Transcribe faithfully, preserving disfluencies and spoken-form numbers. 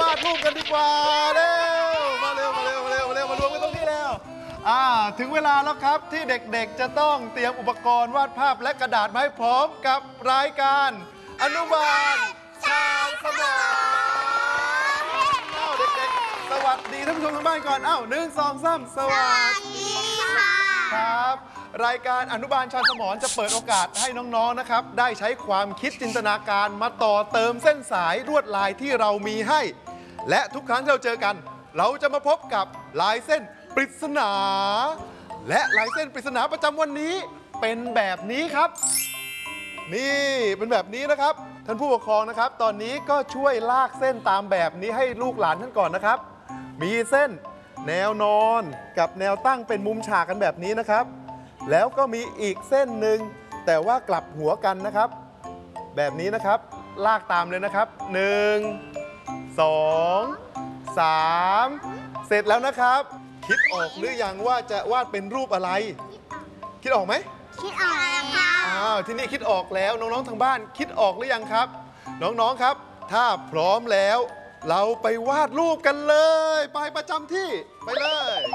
าดรูปกันดีกว่าเร็วมาเร็วมาเร็วมาเร็วมาเร็วมารวมกันตรงนี้แล้วอ่าถึงเวลาแล้วครับที่เด็กๆจะต้องเตรียมอุปกรณ์วาดภาพและกระดาษมาให้พร้อมกับรายการอนุบาลชาญสมรเอ้าเด็กๆสวัสดีท่านผู้ชมทางบ้านก่อนเอ้าหนึ่งสองสามสวัสดีค่ะครับรายการอนุบาลชาญสมรจะเปิดโอกาสให้น้องๆนะครับได้ใช้ความคิดจินตนาการมาต่อเติมเส้นสายลวดลายที่เรามีให้และทุกครั้งที่เราเจอกันเราจะมาพบกับลายเส้นปริศนาและลายเส้นปริศนาประจำวันนี้เป็นแบบนี้ครับนี่เป็นแบบนี้นะครับท่านผู้ปกครองนะครับตอนนี้ก็ช่วยลากเส้นตามแบบนี้ให้ลูกหลานท่านก่อนนะครับมีเส้นแนวนอนกับแนวตั้งเป็นมุมฉากกันแบบนี้นะครับแล้วก็มีอีกเส้นหนึ่งแต่ว่ากลับหัวกันนะครับแบบนี้นะครับลากตามเลยนะครับหนึ่ง สอง สามเสร็จแล้วนะครับคิดออกหรือยังว่าจะวาดเป็นรูปอะไรคิดออกไหมคิดออกแล้วค่ะอ้าวที่นี่คิดออกแล้วน้องๆทางบ้านคิดออกหรือยังครับน้องๆครับถ้าพร้อมแล้วเราไปวาดรูปกันเลยไปประจำที่ไปเลย